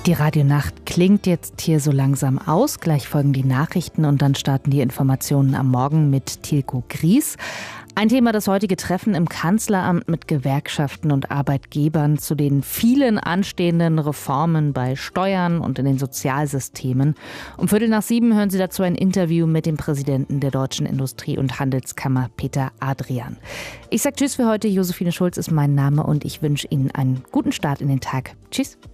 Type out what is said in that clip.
Die Radionacht klingt jetzt hier so langsam aus. Gleich folgen die Nachrichten und dann starten die Informationen am Morgen mit Tilko Gries. Ein Thema, das heutige Treffen im Kanzleramt mit Gewerkschaften und Arbeitgebern zu den vielen anstehenden Reformen bei Steuern und in den Sozialsystemen. Um 6:15 hören Sie dazu ein Interview mit dem Präsidenten der Deutschen Industrie- und Handelskammer, Peter Adrian. Ich sage Tschüss für heute. Josephine Schulz ist mein Name und ich wünsche Ihnen einen guten Start in den Tag. Tschüss.